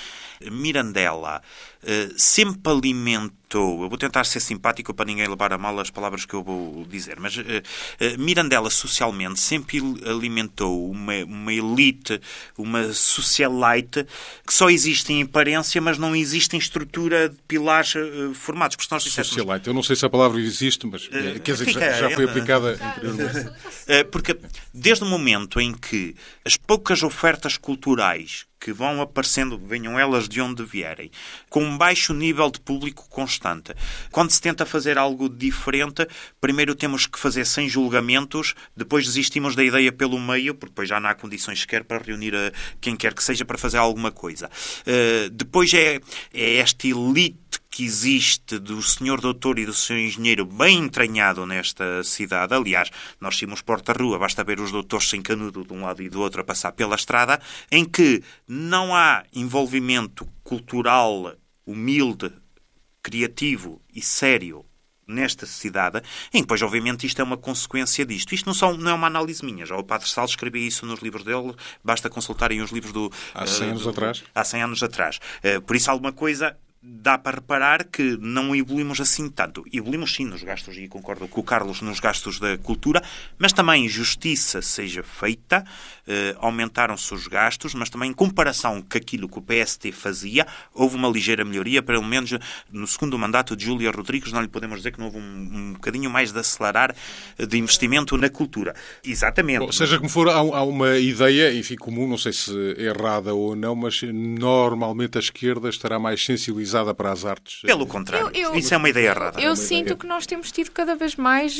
Mirandela uh, sempre alimentou, eu vou tentar ser simpático para ninguém levar a mal as palavras que eu vou dizer, mas uh, uh, Mirandela socialmente sempre alimentou uma, uma elite, uma socialite que só existe em aparência, mas não existe em estrutura de pilares uh, formados. Nós socialite, eu não sei se a palavra existe, mas uh, quer dizer que já, já foi aplicada anteriormente. Uh, porque desde o momento em que as poucas ofertas culturais que vão aparecendo, venham elas de onde vierem, com um baixo nível de público constante. Quando se tenta fazer algo diferente, primeiro temos que fazer sem julgamentos, depois desistimos da ideia pelo meio, porque depois já não há condições sequer para reunir a quem quer que seja para fazer alguma coisa. Uh, depois é, é esta elite que existe do senhor doutor e do senhor engenheiro bem entranhado nesta cidade. Aliás, nós tínhamos porta-rua, basta ver os doutores sem canudo de um lado e do outro a passar pela estrada, em que não há envolvimento cultural humilde, criativo e sério nesta cidade, em que, pois, obviamente, isto é uma consequência disto. Isto não, são, não é uma análise minha. Já o Padre Salles escrevia isso nos livros dele, basta consultarem os livros do... Há cem uh, anos do, atrás. Há cem anos atrás. Uh, por isso, alguma coisa... Dá para reparar que não evoluímos assim tanto. Evoluímos sim nos gastos, e concordo com o Carlos, nos gastos da cultura, mas também justiça seja feita, eh, aumentaram-se os gastos, mas também em comparação com aquilo que o P S T fazia, houve uma ligeira melhoria, pelo menos no segundo mandato de Júlia Rodrigues, não lhe podemos dizer que não houve um, um bocadinho mais de acelerar de investimento na cultura. Exatamente. Bom, seja como for, há, há uma ideia, enfim, comum, não sei se errada ou não, mas normalmente a esquerda estará mais sensibilizada para as artes. Pelo contrário, eu, eu, isso é uma ideia errada. Eu é sinto ideia. que nós temos tido cada vez mais uh,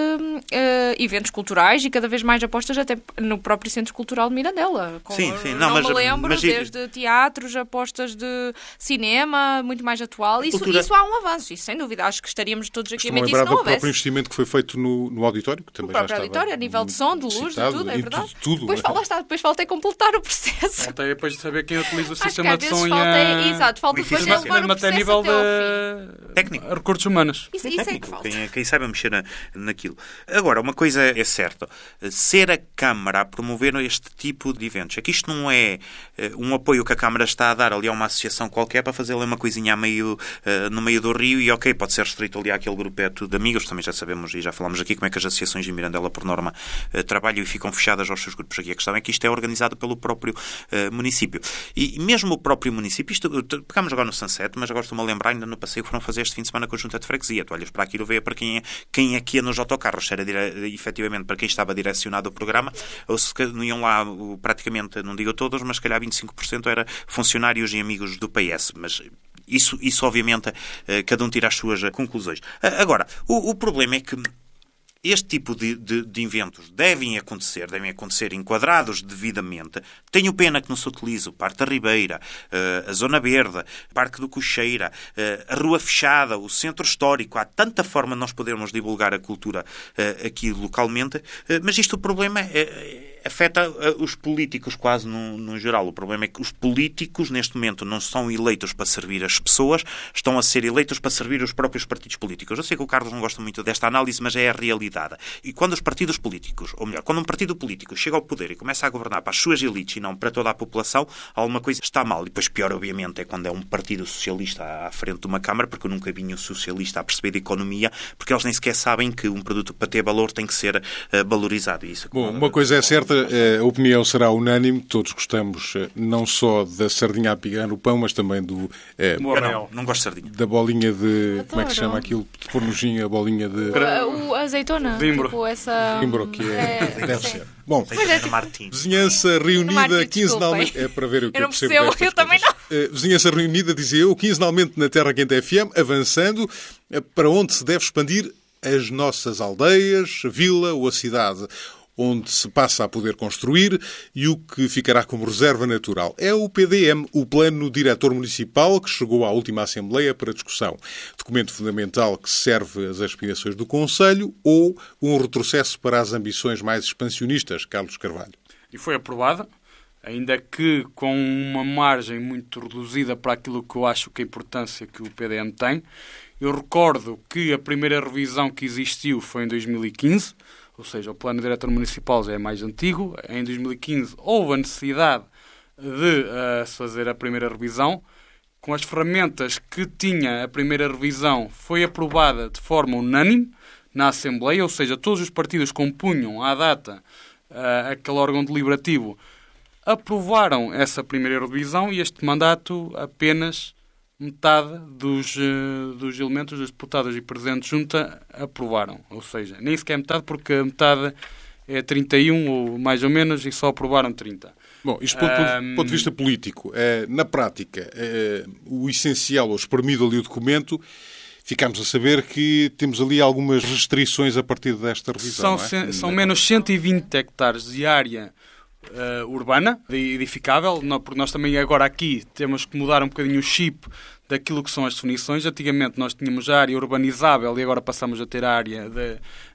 uh, eventos culturais e cada vez mais apostas até no próprio Centro Cultural de Mirandela. Com, sim, sim. Não, não mas, me lembro, mas, desde teatros, apostas de cinema, muito mais atual. Isso, cultura... isso há um avanço, isso sem dúvida. Acho que estaríamos todos aqui a mentir se não não do houvesse. próprio investimento que foi feito no, no auditório, que também no próprio já auditório, a nível de som, de luz, citado, de tudo, é verdade. Tudo, tudo, depois, é? lá está, depois faltei completar o processo. Faltei depois de saber quem utiliza o Acho sistema de som e faltei, exato, falta depois mas, levar o mas até processo nível até ao fim. Técnico. Recursos humanos. Isso, isso técnico, é que falta. Quem, quem saiba mexer na, naquilo. Agora, uma coisa é certa. Ser a Câmara a promover este tipo de eventos. É que isto não é uh, um apoio que a Câmara está a dar ali a uma associação qualquer para fazer ali uma coisinha a meio, uh, no meio do rio e, ok, pode ser restrito ali àquele grupeto de amigos. Também já sabemos e já falamos aqui como é que as associações de Mirandela, por norma, uh, trabalham e ficam fechadas aos seus grupos. Aqui a questão é que isto é organizado pelo próprio uh, município. E mesmo o próprio município, isto, pegamos agora no Sunset, sete, mas agora estou-me a lembrar, ainda no passeio que foram fazer este fim de semana com a Junta de Freguesia. Tu olhas para aquilo, vê para quem é, quem é que ia nos autocarros, se era dire... efetivamente para quem estava direcionado o programa, ou se não iam lá praticamente, não digo todos, mas se calhar vinte e cinco por cento era funcionários e amigos do P S, mas isso, isso obviamente, cada um tira as suas conclusões. Agora, o, o problema é que este tipo de, de, de eventos devem acontecer, devem acontecer enquadrados devidamente. Tenho pena que não se utilize o Parque da Ribeira, a Zona Verde, o Parque do Cocheira, a Rua Fechada, o Centro Histórico. Há tanta forma de nós podermos divulgar a cultura aqui localmente, mas isto o problema é... afeta os políticos quase no, no geral. O problema é que os políticos, neste momento, não são eleitos para servir as pessoas, estão a ser eleitos para servir os próprios partidos políticos. Eu sei que o Carlos não gosta muito desta análise, mas é a realidade. E quando os partidos políticos, ou melhor, quando um partido político chega ao poder e começa a governar para as suas elites e não para toda a população, alguma coisa está mal. E depois pior, obviamente, é quando é um partido socialista à frente de uma Câmara, porque eu nunca vi um socialista a perceber de economia, porque eles nem sequer sabem que um produto para ter valor tem que ser uh, valorizado. E isso, Bom, uma coisa é certa, a opinião será unânime, todos gostamos não só da sardinha a pigar no pão, mas também do... É, não, não gosto de sardinha. Da bolinha de... Adoro. Como é que se chama aquilo? De pôr nojinho, a bolinha de... O, o azeitona. Dimbro. Tipo essa... Dimbro, que é... é deve sim. ser. Bom, é tipo... vizinhança reunida Martins, quinzenalmente... É para ver o que eu eu não percebo percebo, destas eu também coisas. não. Uh, vizinhança reunida, dizia eu, quinzenalmente na Terra Quente F M, avançando uh, para onde se deve expandir as nossas aldeias, a vila ou a cidade, onde se passa a poder construir e o que ficará como reserva natural. É o P D M, o Plano Diretor Municipal, que chegou à última Assembleia para discussão. Documento fundamental que serve às aspirações do Conselho ou um retrocesso para as ambições mais expansionistas, Carlos Carvalho? E foi aprovada, ainda que com uma margem muito reduzida para aquilo que eu acho que a importância que o P D M tem. Eu recordo que a primeira revisão que existiu foi em dois mil e quinze, ou seja, o Plano Diretor Municipal já é mais antigo. Em dois mil e quinze houve a necessidade de uh, fazer a primeira revisão. Com as ferramentas que tinha a primeira revisão, foi aprovada de forma unânime na Assembleia, ou seja, todos os partidos que compunham à data uh, aquele órgão deliberativo aprovaram essa primeira revisão e este mandato apenas metade dos, uh, dos elementos dos deputados e presidentes de junta aprovaram. Ou seja, nem sequer metade, porque a metade é trinta e um, ou mais ou menos, e só aprovaram trinta. Bom, isto do um... ponto de vista político, é, na prática, é, o essencial, ou espremido ali o documento, ficamos a saber que temos ali algumas restrições a partir desta revisão. São, não é? são menos cento e vinte hectares de área Uh, urbana, edificável, porque nós também agora aqui temos que mudar um bocadinho o chip daquilo que são as definições. Antigamente nós tínhamos a área urbanizável e agora passamos a ter a área de,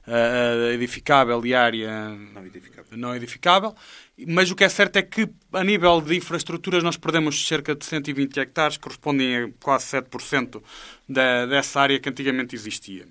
uh, edificável e a área não edificável. não edificável. Mas o que é certo é que a nível de infraestruturas nós perdemos cerca de cento e vinte hectares, que correspondem a quase sete por cento da, dessa área que antigamente existia.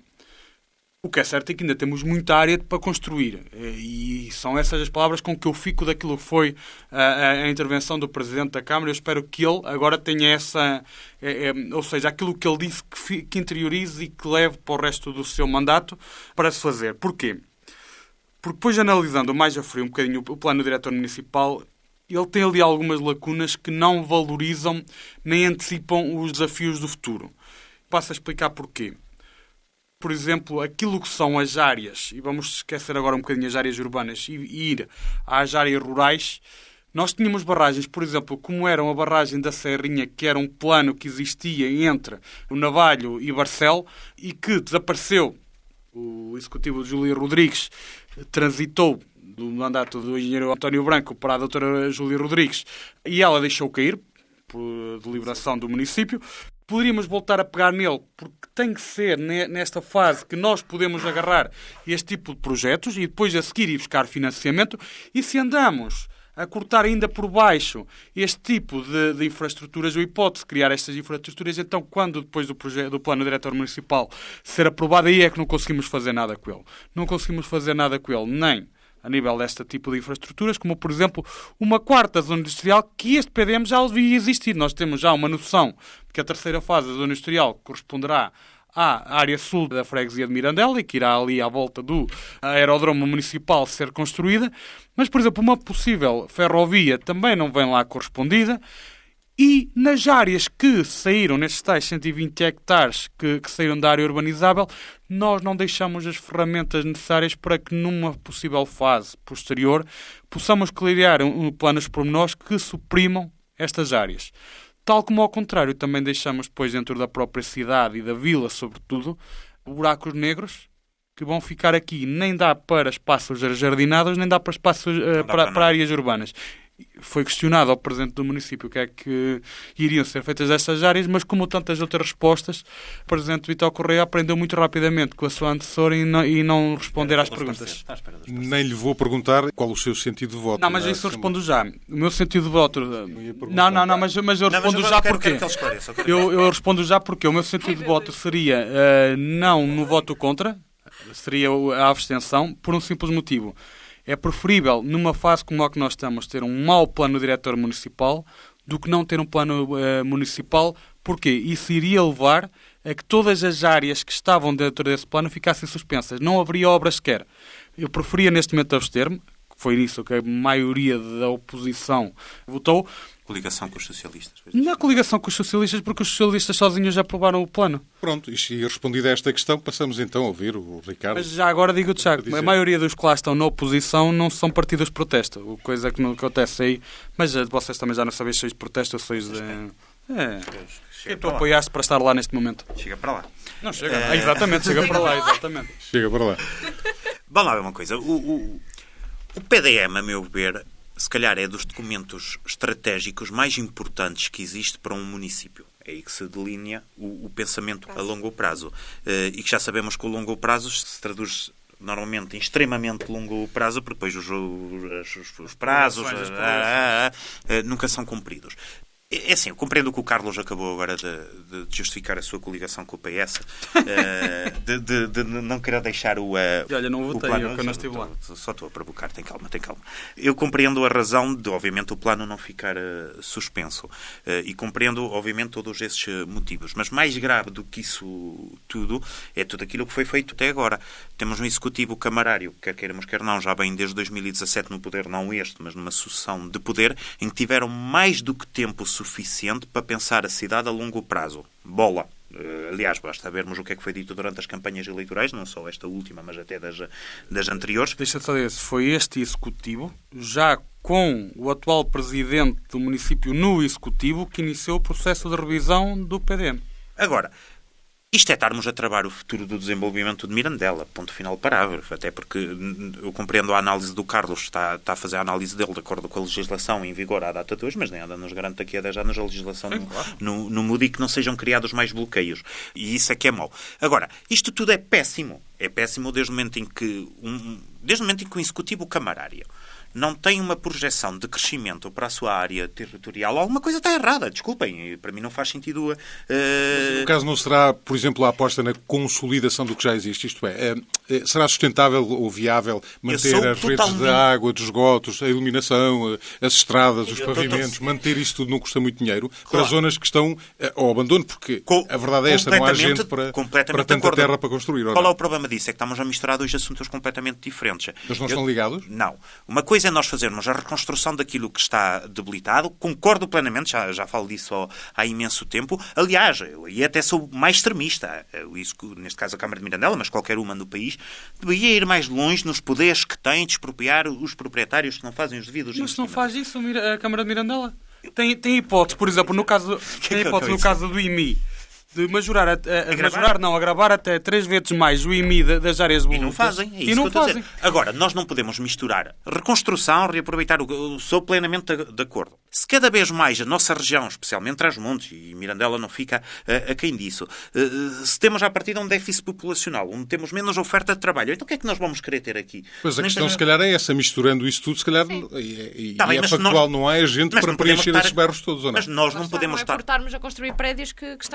O que é certo é que ainda temos muita área para construir e são essas as palavras com que eu fico daquilo que foi a, a intervenção do Presidente da Câmara. Eu espero que ele agora tenha essa... É, é, ou seja, aquilo que ele disse que, fi, que interiorize e que leve para o resto do seu mandato para se fazer. Porquê? Porque depois, analisando mais a frio um bocadinho o Plano Diretor Municipal, ele tem ali algumas lacunas que não valorizam nem antecipam os desafios do futuro. Passo a explicar porquê. Por exemplo, aquilo que são as áreas, e vamos esquecer agora um bocadinho as áreas urbanas e ir às áreas rurais, nós tínhamos barragens, por exemplo, como era a barragem da Serrinha, que era um plano que existia entre o Navalho e Barcel, e que desapareceu. O executivo de Júlia Rodrigues transitou do mandato do engenheiro António Branco para a doutora Júlia Rodrigues, e ela deixou cair, por deliberação do município. Poderíamos voltar a pegar nele, porque tem que ser nesta fase que nós podemos agarrar este tipo de projetos e depois a seguir ir buscar financiamento. E se andamos a cortar ainda por baixo este tipo de, de infraestruturas, ou hipótese de criar estas infraestruturas, então quando depois do, projeto, do Plano Diretor Municipal ser aprovado, aí é que não conseguimos fazer nada com ele. Não conseguimos fazer nada com ele, nem a nível deste tipo de infraestruturas, como, por exemplo, uma quarta zona industrial, que este P D M já devia existir. Nós temos já uma noção de que a terceira fase da zona industrial corresponderá à área sul da freguesia de Mirandela e que irá ali à volta do aeródromo municipal ser construída. Mas, por exemplo, uma possível ferrovia também não vem lá correspondida. E nas áreas que saíram, nestes tais cento e vinte hectares que, que saíram da área urbanizável, nós não deixamos as ferramentas necessárias para que numa possível fase posterior possamos criar um, planos pormenores que suprimam estas áreas. Tal como ao contrário, também deixamos depois dentro da própria cidade e da vila, sobretudo, buracos negros que vão ficar aqui. Nem dá para espaços jardinados, nem dá para espaços uh, para, para, para áreas urbanas. Foi questionado ao Presidente do município o que é que iriam ser feitas destas áreas, mas como tantas outras respostas, o Presidente Vitor Correia aprendeu muito rapidamente com a sua antecessora e não, e não responder às perguntas. Nem lhe vou perguntar qual o seu sentido de voto. Não, mas isso eu respondo já. O meu sentido de voto... Não, não, não, mas, mas eu respondo já porque... Eu, eu respondo já porque o meu sentido de voto seria uh, não no voto contra, seria a abstenção, por um simples motivo. É preferível, numa fase como a que nós estamos, ter um mau plano diretor municipal do que não ter um plano uh, municipal. Porquê? Isso iria levar a que todas as áreas que estavam dentro desse plano ficassem suspensas. Não haveria obras sequer. Eu preferia neste momento abster-me, que foi nisso que a maioria da oposição votou. Coligação com os socialistas. Não há coligação com os socialistas, porque os socialistas sozinhos já aprovaram o plano. Pronto, e respondida a esta questão, passamos então a ouvir o Ricardo. Mas já agora digo, Tiago, a maioria dos que lá estão na oposição não são partidos de protesto, coisa que não acontece aí, mas vocês também já não sabem se sois de protesto ou sois de... É, que tu apoiaste para estar lá neste momento. Chega para lá. Não, chega. É... Ah, exatamente, chega para lá, exatamente. Chega para lá. Vamos lá ver uma coisa. O, o, o P D M, a meu ver, se calhar é dos documentos estratégicos mais importantes que existe para um município. É aí que se delinea o, o pensamento a longo prazo. Uh, e que já sabemos que o longo prazo se traduz normalmente em extremamente longo prazo, porque depois os, os, os prazos uh, uh, uh, nunca são cumpridos. É assim, eu compreendo que o Carlos acabou agora de, de justificar a sua coligação com o P S, uh, de, de, de não querer deixar o, uh, e olha, não votei, o plano. Eu que não estive lá. Só estou a provocar, tem calma, tem calma. Eu compreendo a razão de, obviamente, o plano não ficar uh, suspenso. Uh, e compreendo, obviamente, todos esses motivos. Mas mais grave do que isso tudo é tudo aquilo que foi feito até agora. Temos um executivo camarário, quer queiramos, quer não, já bem desde dois mil e dezassete no poder, não este, mas numa sucessão de poder, em que tiveram mais do que tempo suficiente para pensar a cidade a longo prazo. Bola. Uh, aliás, basta vermos o que é que foi dito durante as campanhas eleitorais, não só esta última, mas até das, das anteriores. Deixa-te saber se foi este executivo, já com o atual presidente do município no executivo, que iniciou o processo de revisão do P D M. Agora, isto é estarmos a travar o futuro do desenvolvimento de Mirandela, ponto final parágrafo, até porque eu compreendo a análise do Carlos, está, está a fazer a análise dele de acordo com a legislação em vigor à data de hoje, mas nem nada nos garante daqui a dez anos a legislação Sim, claro. no, no mude e que não sejam criados mais bloqueios. E isso é que é mau. Agora, isto tudo é péssimo. É péssimo desde o momento em que, um, desde o momento em que o executivo camarário não tem uma projeção de crescimento para a sua área territorial, alguma coisa está errada, desculpem, para mim não faz sentido... Uh... No caso não será, por exemplo, a aposta na consolidação do que já existe, isto é, é será sustentável ou viável manter as totalmente... redes de água, de esgotos, a iluminação, as estradas, os Eu pavimentos, tô... manter isso tudo não custa muito dinheiro, claro. Para zonas que estão ao abandono, porque Com... a verdade é esta, não há gente para, para tanta terra para construir. Qual é o problema disso? É que estamos a misturar dois assuntos completamente diferentes. Mas não Eu... estão ligados? Não. Uma coisa é nós fazermos a reconstrução daquilo que está debilitado. Concordo plenamente, já, já falo disso há, há imenso tempo. Aliás, eu aí até sou mais extremista. Isso, neste caso a Câmara de Mirandela, mas qualquer uma no país, deveria ir mais longe nos poderes que tem de expropriar os proprietários que não fazem os devidos Mas não faz isso a Câmara de Mirandela? Tem, tem hipótese, por exemplo, no caso, tem hipótese no caso do I M I, de majorar, a, a, a majorar não, agravar até três vezes mais o I M I das áreas de E não fazem, é isso e não que eu fazem. Agora, nós não podemos misturar reconstrução, reaproveitar, o, sou plenamente de, de acordo. Se cada vez mais a nossa região, especialmente Trás-os-Montes, e Mirandela não fica a, a quem disso, se temos à partida um déficit populacional, onde temos menos oferta de trabalho, então o que é que nós vamos querer ter aqui? Pois a questão, se calhar, é essa, misturando isso tudo, se calhar, e, e, tá bem, e é factual, nós... não há gente para preencher esses bairros todos, ou não? Mas nós não podemos estar... Não é por estarmos a construir prédios que, que estamos... Mas, Bruno,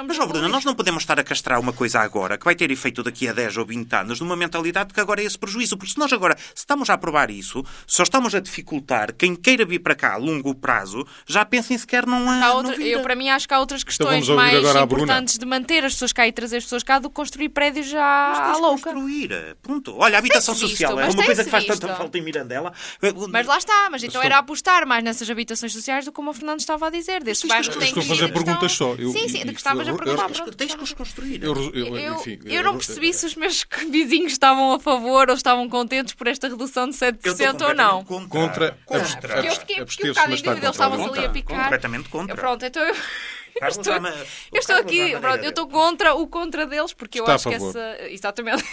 Bruna, nós não podemos estar a castrar uma coisa agora que vai ter efeito daqui a dez ou vinte anos numa mentalidade que agora é esse prejuízo. Porque se nós agora, se estamos a aprovar isso, só estamos a dificultar quem queira vir para cá a longo prazo, já pensem sequer não há... Outra, eu, para mim, acho que há outras questões então mais importantes de manter as pessoas cá e trazer as pessoas cá do que construir prédios já à louca. Construir, ponto. Olha, a habitação Tem-se social visto, é uma coisa que faz visto. tanta falta em Mirandela. Mas lá está, mas então era apostar mais nessas habitações sociais do que como o Fernando estava a dizer, desses bairros que têm que... Estou a fazer perguntas só. Eu, sim, sim, de que estavas a perguntar. Tens que os construir. Eu, eu, eu, enfim, eu não percebi se os meus vizinhos estavam a favor ou estavam contentes por esta redução de sete por cento ou não. Contra. Contra. contra. Porque eu fiquei, fiquei um bocado em dúvida, eles estavam ali a picar. Completamente contra. Pronto, então eu... Eu estou, Carlos, eu estou aqui, pronto, eu estou contra o contra deles, porque Está eu acho que essa. Exatamente.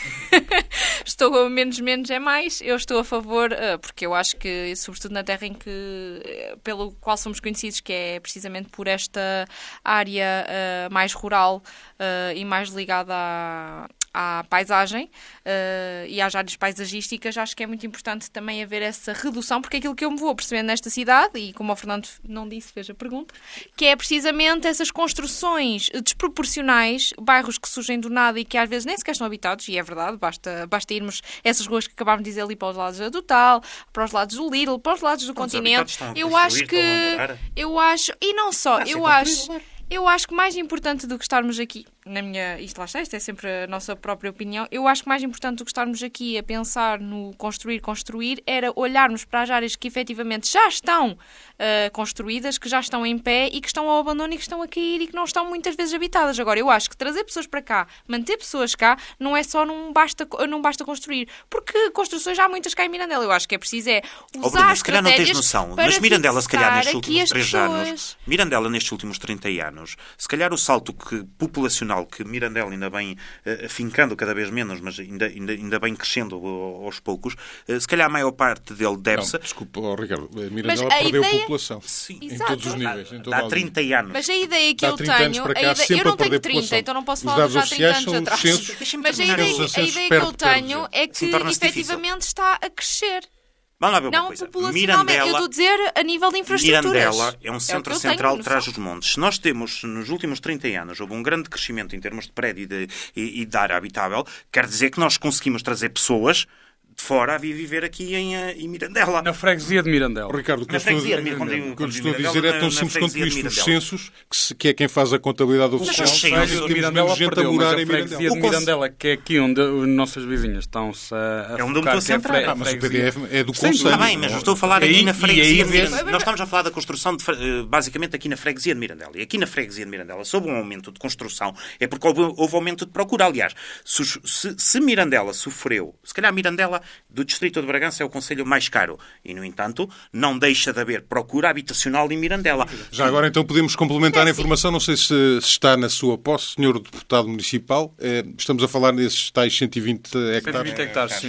Estou menos, menos é mais. Eu estou a favor, porque eu acho que, sobretudo na terra em que, pelo qual somos conhecidos, que é precisamente por esta área uh, mais rural uh, e mais ligada à. à paisagem uh, e às áreas paisagísticas, acho que é muito importante também haver essa redução, porque é aquilo que eu me vou percebendo nesta cidade, e como o Fernando não disse, fez a pergunta, que é precisamente essas construções desproporcionais, bairros que surgem do nada e que às vezes nem sequer estão habitados, e é verdade, basta, basta irmos essas ruas que acabámos de dizer ali para os lados do Tal, para os lados do Lidl, para os lados do continente. Eu acho que... Eu acho... E não só, eu acho... Eu acho que mais importante do que estarmos aqui, na minha, isto lá está, isto é sempre a nossa própria opinião, eu acho que mais importante do que estarmos aqui a pensar no construir, construir, era olharmos para as áreas que efetivamente já estão uh, construídas, que já estão em pé e que estão ao abandono e que estão a cair e que não estão muitas vezes habitadas. Agora, eu acho que trazer pessoas para cá, manter pessoas cá, não é só não basta, não basta construir, porque construções já há muitas cá em Mirandela. Eu acho que é preciso é usar oh, Bruno, se calhar não tens noção, mas Mirandela, se calhar, nestes últimos três anos, Mirandela, nestes últimos trinta anos, se calhar o salto que, populacional que Mirandela ainda vem uh, afincando cada vez menos, mas ainda, ainda, ainda bem crescendo uh, aos poucos, uh, se calhar a maior parte dele deve-se... Desculpa, oh, Ricardo, Mirandela perdeu ideia... população. Sim. Em todos os níveis. Em todo há trinta anos. Mas a ideia que eu tenho... Cá, ideia, eu não tenho trinta, população. Então não posso falar já trinta anos atrás. Mas a ideia, a ideia que eu tenho é que efetivamente está a crescer. Vamos lá ver uma não coisa. Populacionalmente, eu estou a dizer a nível de infraestruturas. Mirandela é um centro é central de Trás-os-Montes. Se nós temos, nos últimos trinta anos, houve um grande crescimento em termos de prédio e de, e, e de área habitável, quer dizer que nós conseguimos trazer pessoas de fora a vir viver aqui em, em Mirandela. Na freguesia de Mirandela. Ricardo, o que eu estou, que eu estou a dizer é tão simples quanto isto. Os censos, que, se, que é quem faz a contabilidade oficial, sabe que temos menos gente a morar em Mirandela. A freguesia de Mirandela, que é aqui onde as nossas vizinhas estão-se a, a é onde eu me estou a centrar. Ah, mas o P D F é do Conselho. Está bem, mas eu estou a falar aqui na freguesia de Mirandela. Nós estamos a falar da construção, de, basicamente, aqui na freguesia de Mirandela. E aqui na freguesia de Mirandela, sob um aumento de construção, é porque houve, houve aumento de procura. Aliás, se, se, se Mirandela sofreu, se calhar Mirandela, do distrito de Bragança, é o concelho mais caro. E, no entanto, não deixa de haver procura habitacional em Mirandela. Já agora, então, podemos complementar a informação. Não sei se, se está na sua posse, senhor deputado municipal. Eh, estamos a falar nesses tais cento e vinte hectares. cento e vinte hectares, sim.